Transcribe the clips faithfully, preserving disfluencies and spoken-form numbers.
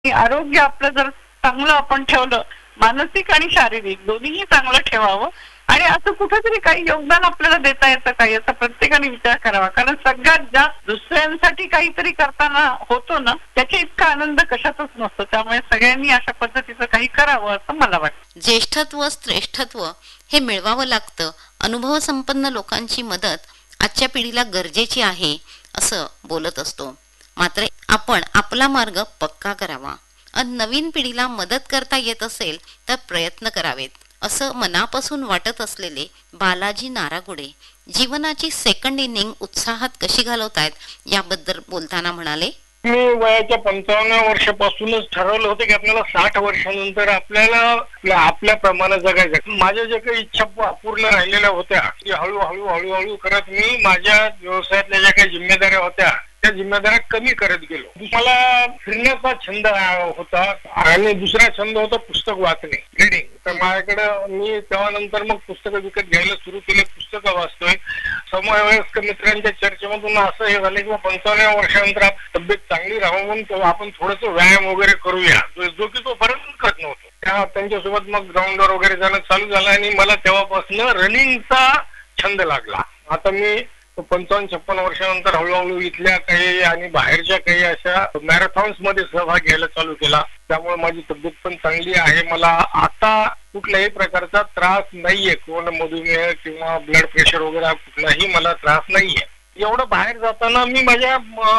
आरोग्य आपलं जर चांगलं आपण ठेवलं, मानसिक आणि शारीरिक दोन्हीही चांगलं ठेवावं आणि असं कुठेतरी काही योगदान आपल्याला देता येतं का याचा प्रत्येकाने विचार करावा. कारण सगळ्यात जास्त दुसऱ्यांसाठी काहीतरी करताना होतो ना, त्याच्या इतका आनंद कशातच नसतो. त्यामुळे सगळ्यांनी अशा पद्धतीचं काही करावं असं मला वाटतं. ज्येष्ठत्व श्रेष्ठत्व हे मिळवावं लागतं. अनुभव संपन्न लोकांची मदत आजच्या पिढीला गरजेची आहे असं बोलत असतो. मात्र आपण आपला मार्ग पक्का करावा आणि नवीन पिढीला मदत करता येत असेल तर प्रयत्न करावेत असं मनापासून वाटत असलेले बालाजी नारागुडे जीवनाची सेकंड इनिंग उत्साहात कशी घालवतायत याबद्दल बोलताना म्हणाले, मी वयाच्या पंचावन्न वर्षापासूनच ठरवलं होतं की आपल्याला साठ वर्षानंतर आपल्याला आपल्याप्रमाणे जगायचं. माझ्या ज्या काही इच्छा अपूर्ण राहिलेल्या होत्या की हळूहळू हळूहळू करत मी माझ्या व्यवसायातल्या ज्या काही जिम्मेदाऱ्या होत्या त्या जिम्मेदाऱ्या कमी करत गेलो. मला फिरण्याचा छंद होता आणि दुसरा छंद होता पुस्तक वाचणे, रिडिंग. तर माझ्याकडे मी तेव्हा नंतर मग पुस्तकं विकत घ्यायला सुरू केले, पुस्तकं वाचतोय. समवयस्क मित्रांच्या चर्चेमधून असं हे झालं की पंचावन्न वर्षानंतर तब्येत चांगली राहावं म्हणून तेव्हा आपण थोडस व्यायाम वगैरे करूया, जो की तो पर्यंत करत नव्हतो. त्या त्यांच्यासोबत मग ग्राउंडवर वगैरे जाणं चालू झालं आणि मला तेव्हापासून रनिंगचा छंद लागला. आता मी पंचावन्न छप्पन वर्षानंतर हळूहळू इथल्या काही आणि बाहेरच्या काही अशा मॅरेथॉन्स मध्ये सहभाग घ्यायला चालू केला. त्यामुळे माझी तब्येत पण चांगली आहे. मला आता कुठल्याही प्रकारचा त्रास नाहीये, किंवा मधुमेह किंवा ब्लड प्रेशर वगैरे कुठलाही मला त्रास नाहीये. एवढं बाहेर जाताना मी माझ्या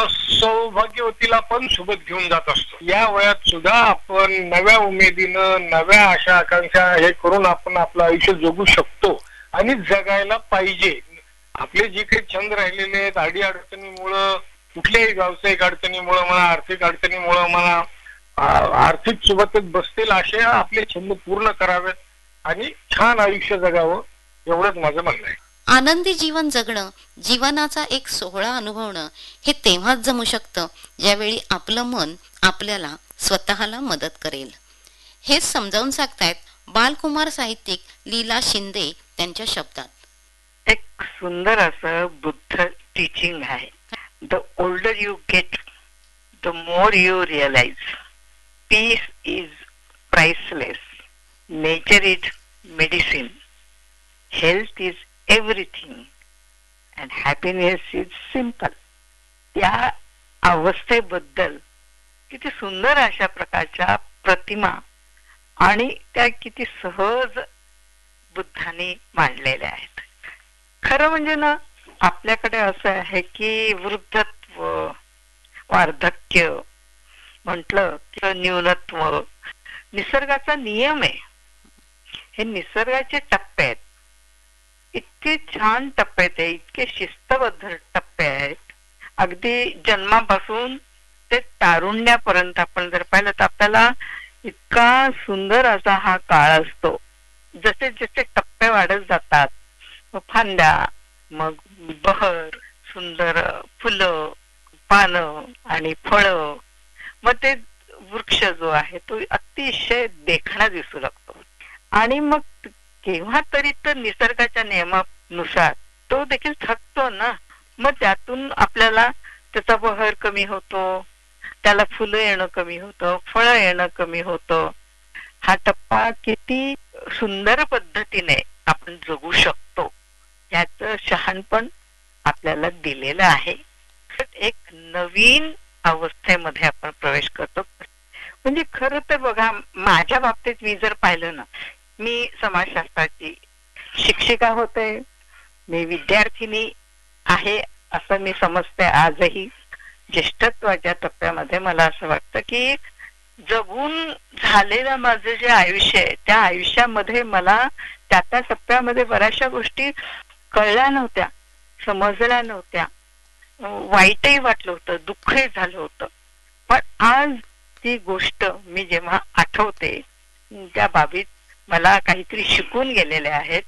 सौभाग्यवतीला पण सोबत घेऊन जात असतो. या वयात सुद्धा आपण नव्या उमेदीनं नव्या आशा आकांक्षा हे करून आपण आपलं आयुष्य जगू शकतो आणि जगायला पाहिजे. आपले जे काही छंद राहिलेले आहेत अडी अडचणीमुळं, कुठल्याही व्यावसायिक अडचणीमुळं म्हणा, आर्थिक अडचणीमुळं म्हणा, आर्थिक सोबतच बसतील असे आपले छंद पूर्ण करावेत आणि छान आयुष्य जगावं एवढंच माझं म्हणणं आहे. आनंदी जीवन जगणं, जीवनाचा एक सोहळा अनुभवणं हे तेव्हाच जमू शकतं ज्यावेळी आपलं मन आपल्याला स्वतःला मदत करेल. हेच समजावून सांगतायत बालकुमार साहित्यिक लीला शिंदे त्यांच्या शब्दात. एक सुंदर असं बुद्ध टीचिंग आहे. The older you get the more you realise piece is priceless, nature is medicine, health is everything and happiness is simple. त्या अवस्थेबद्दल किती सुंदर अशा प्रकारच्या प्रतिमा आणि त्या किती सहज बुद्धाने मांडलेल्या आहेत. खरं म्हणजे ना, आपल्याकडे असं आहे की वृद्धत्व, वार्धक्य म्हटलं की न्यूनत्व निसर्गाचा नियम आहे. हे निसर्गाचे टप्पे आहेत, इतके छान टप्पे आहेत, इतके शिस्तबद्ध टप्पे आहेत. अगदी जन्मापासून ते तारुण्यापर्यंत आपण जर पाहिलं तर आपल्याला इतका सुंदर असा हा काळ असतो. जसे जसे टप्पे वाढत जातात, फांद्या, मग बहर, सुंदर फुलं, पानं आणि फळं, मग ते वृक्ष जो आहे तो अतिशय देखणा दिसू लागतो. आणि मग केव्हा तरी तर निसर्गाच्या नियमानुसार तो देखील थकतो ना. मग त्यातून आपल्याला त्याचा बहर कमी होतो, त्याला फुलं येणं कमी होतं, फळं येणं कमी होतं. हा टप्पा किती सुंदर पद्धतीने आपण जगू शकतो याचं शहाणपण आपल्याला दिलेलं आहे. एक नवीन अवस्थेमध्ये आपण प्रवेश करतो. म्हणजे खरं तर बघा, माझ्या बाबतीत मी जर पाहिलं ना, मी समाजशास्त्राची शिक्षिका होते, मी विद्यार्थिनी आहे असं मी समजते. आजही ज्येष्ठत्वाच्या टप्प्यामध्ये मला असं वाटतं की जगून झालेलं माझं जे आयुष्य आहे त्या आयुष्यामध्ये मला त्या त्या टप्प्यामध्ये बऱ्याचशा गोष्टी कळल्या नव्हत्या, समजल्या नव्हत्या, वाईटही वाटलं होतं, दुःखही झालं होतं. पण आज ती गोष्ट मी जेव्हा आठवते त्या बाबीत मला काहीतरी शिकून गेलेले आहेत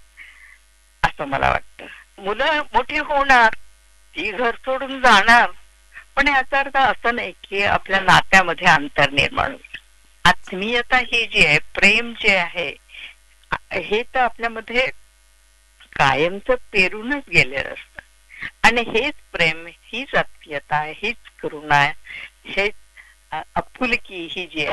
असं मला वाटतं. मुलं मोठी होणार, ती घर सोडून जाणार, पण याचा अर्थ असं नाही की आपल्या नात्यामध्ये अंतर निर्माण होईल. आत्मीयता ही जी आहे, प्रेम जे आहे, हे तर आपल्यामध्ये कायमच पेरूनच गेलेलं असतं. आणि हेच प्रेम, हीच आत्मीयता, हीच करुणा, हेच आपुलकी ही जी